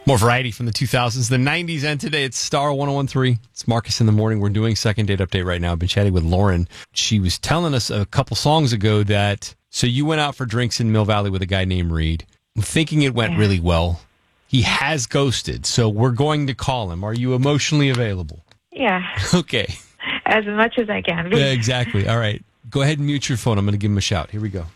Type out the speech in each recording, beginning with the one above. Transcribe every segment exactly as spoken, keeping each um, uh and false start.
More variety from the two thousands, the nineties, and today it's Star one oh one three. It's Marcus in the Morning. We're doing Second Date Update right now. I've been chatting with Lauren. She was telling us a couple songs ago that, so you went out for drinks in Mill Valley with a guy named Reed. I'm thinking it went Yeah. really well. He has ghosted, so we're going to call him. Are you emotionally available? Yeah, Okay. as much as I can be. Yeah, exactly. All right. Go ahead and mute your phone. I'm going to give him a shout. Here we go.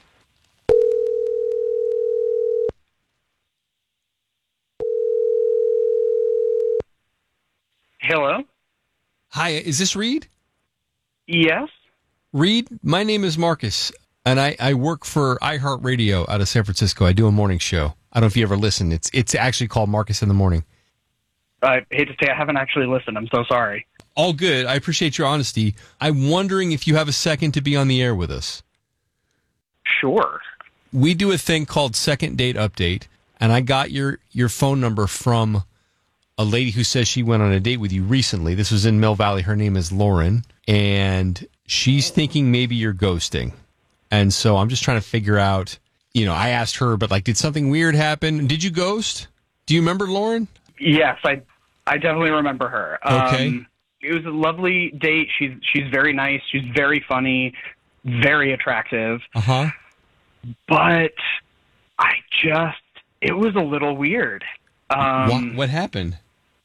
Hello? Hi, is this Reed? Yes? Reed, my name is Marcus, and I, I work for iHeartRadio out of San Francisco. I do a morning show. I don't know if you ever listen. It's it's actually called Marcus in the Morning. I hate to say I haven't actually listened. I'm so sorry. All good. I appreciate your honesty. I'm wondering if you have a second to be on the air with us. Sure. We do a thing called Second Date Update, and I got your, your phone number from a lady who says she went on a date with you recently. This was in Mill Valley. Her name is Lauren, and she's thinking maybe you're ghosting. And so I'm just trying to figure out, you know, I asked her, but like, did something weird happen? Did you ghost? Do you remember Lauren? Yes, I I definitely remember her. Okay. Um, it was a lovely date. She's she's very nice. She's very funny, very attractive. Uh-huh. But I just, it was a little weird. Um, what, what happened?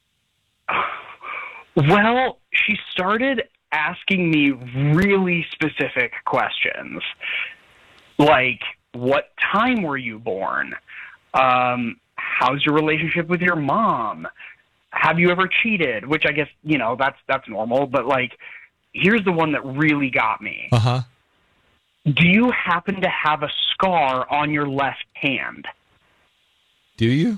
Well, she started asking me really specific questions. Like, what time were you born? Um, how's your relationship with your mom? Have you ever cheated? Which I guess, you know, that's that's normal. But, like, here's the one that really got me. Uh-huh. Do you happen to have a scar on your left hand? Do you?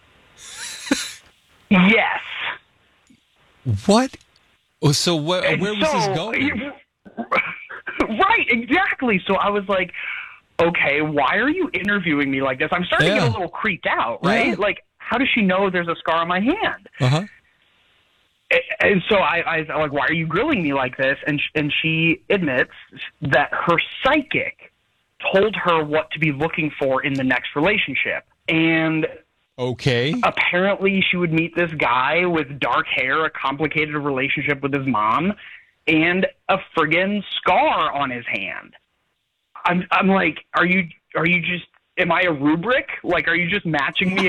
Yes. What? Oh, so what, And where was so, this going? Right, exactly. So I was like, okay, why are you interviewing me like this? I'm starting to Yeah. get a little creeped out, right? Yeah. Like, how does she know there's a scar on my hand? Uh-huh. A- And so I, I was like, why are you grilling me like this? And sh- and she admits that her psychic told her what to be looking for in the next relationship. And Okay. apparently she would meet this guy with dark hair, a complicated relationship with his mom, and a friggin' scar on his hand. I'm I'm like, are you are you just am I a rubric? Like, are you just matching me